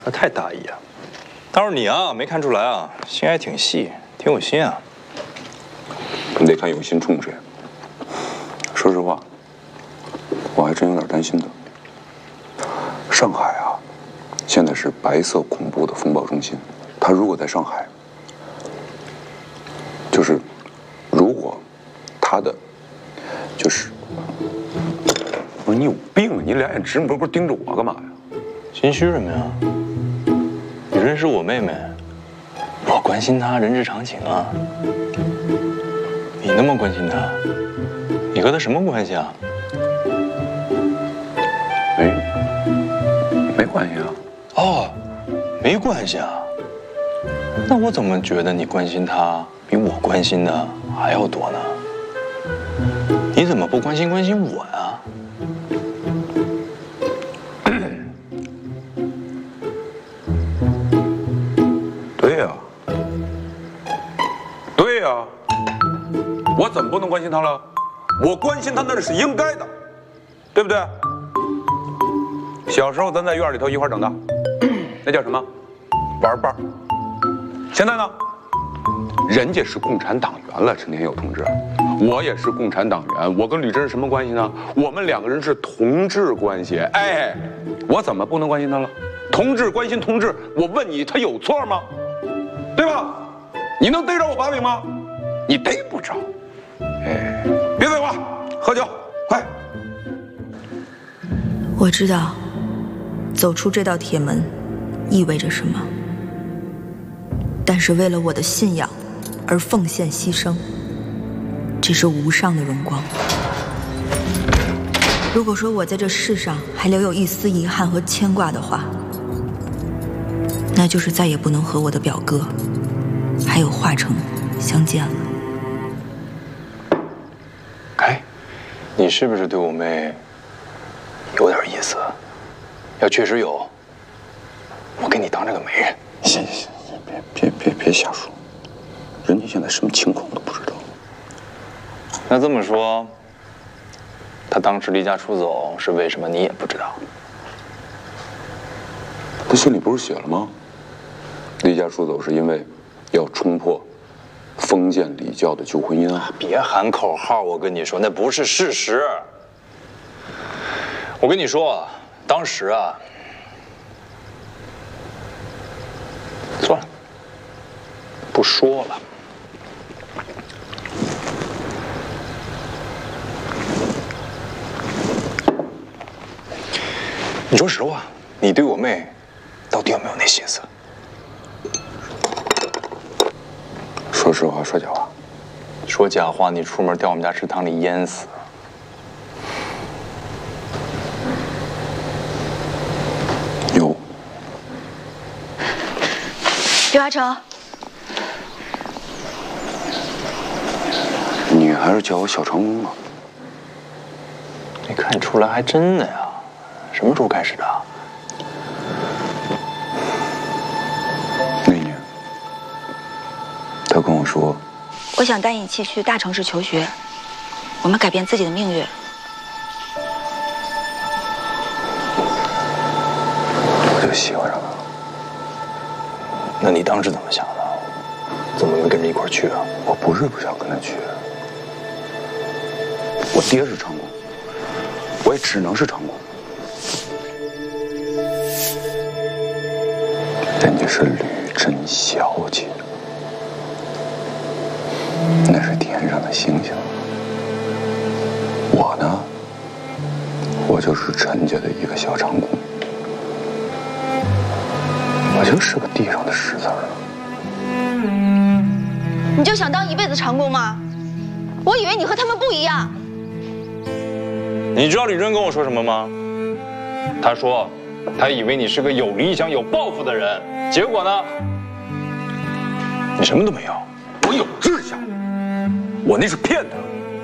那太大意啊！倒是你啊，没看出来啊，心还挺细，挺有心啊。 你得看有心冲谁。说实话，我还真有点担心的。上海啊，现在是白色恐怖的风暴中心。他如果在上海，就是如果他的就是不是你有病啊？你两眼直不是盯着我干嘛呀？ 心虚什么呀？你认识我妹妹，我关心她人之常情啊。你那么关心她，你和她什么关系啊？ 没关系啊。 哦，没关系啊。那我怎么觉得你关心她比我关心的还要多呢？你怎么不关心我呀？ 对呀，我怎么不能关心他了？我关心他那是应该的，对不对？小时候咱在院里头一块长大，那叫什么？玩伴。现在呢，人家是共产党员了，陈天佑同志，我也是共产党员，我跟吕雉是什么关系呢？我们两个人是同志关系。哎，我怎么不能关心他了？同志关心同志，我问你，他有错吗？对吧？你能逮着我把柄吗？你逮不着。哎，别废话，喝酒，快！ 我知道，走出这道铁门意味着什么，但是为了我的信仰而奉献牺牲，这是无上的荣光。如果说我在这世上还留有一丝遗憾和牵挂的话，那就是再也不能和我的表哥还有华城相见了。 哎，你是不是对我妹有点意思？要确实有，我给你当这个媒人。 行，别瞎说，人家现在什么情况都不知道。 那这么说，她当时离家出走是为什么？你也不知道？ 他信里不是写了吗？离家出走是因为要冲破封建礼教的旧婚姻啊！ 别喊口号，我跟你说，那不是事实。我跟你说，当时啊，算了，不说了。你说实话，你对我妹到底有没有那心思？ 说实话，说假话。 说假话，你出门掉我们家池塘里淹死。 有。 刘华成， 你还是叫我小长工吧。 没看出来，还真的呀。什么时候开始的？ 那年，他跟我说， 我想带你一起去大城市求学，我们改变自己的命运。 我就喜欢上他了。 那你当时怎么想的？怎么没跟着一块儿去啊？ 我不是不想跟他去，我爹是长工，我也只能是长工。人家是吕珍小姐，那是天上的星星。我呢，我就是陈家的一个小长工，我就是个地上的石子儿。 你就想当一辈子长工吗？我以为你和他们不一样。 你知道李真跟我说什么吗？他说，他以为你是个有理想、有抱负的人，结果呢，你什么都没有。 我有志向，我那是骗他。